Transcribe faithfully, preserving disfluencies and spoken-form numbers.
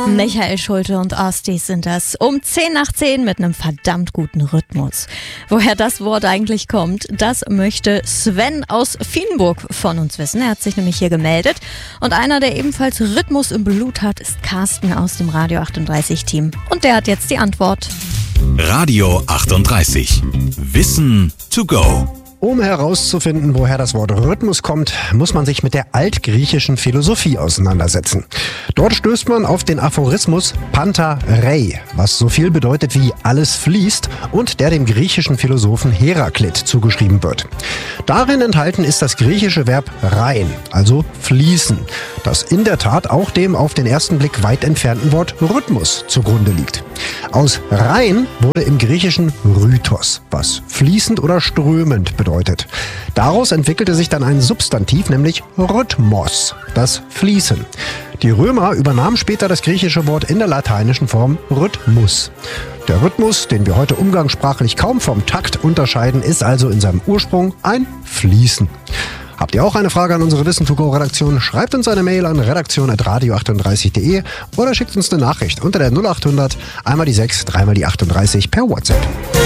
Michael Schulte und Ostis sind das. Um zehn nach zehn mit einem verdammt guten Rhythmus. Woher das Wort eigentlich kommt, das möchte Sven aus Vienburg von uns wissen. Er hat sich nämlich hier gemeldet. Und einer, der ebenfalls Rhythmus im Blut hat, ist Carsten aus dem Radio achtunddreißig Team. Und der hat jetzt die Antwort. Radio achtunddreißig. Wissen to go. Um herauszufinden, woher das Wort Rhythmus kommt, muss man sich mit der altgriechischen Philosophie auseinandersetzen. Dort stößt man auf den Aphorismus Panta rei, was so viel bedeutet wie alles fließt und der dem griechischen Philosophen Heraklit zugeschrieben wird. Darin enthalten ist das griechische Verb rein, also fließen, das in der Tat auch dem auf den ersten Blick weit entfernten Wort Rhythmus zugrunde liegt. Aus rein wurde im Griechischen Rhythos, was fließend oder strömend bedeutet. Daraus entwickelte sich dann ein Substantiv, nämlich Rhythmos, das Fließen. Die Römer übernahmen später das griechische Wort in der lateinischen Form Rhythmus. Der Rhythmus, den wir heute umgangssprachlich kaum vom Takt unterscheiden, ist also in seinem Ursprung ein Fließen. Habt ihr auch eine Frage an unsere Wissen to go Redaktion? Schreibt uns eine Mail an redaktion at radio achtunddreißig punkt de oder schickt uns eine Nachricht unter der null acht hundert, einmal die sechs, dreimal die achtunddreißig per WhatsApp.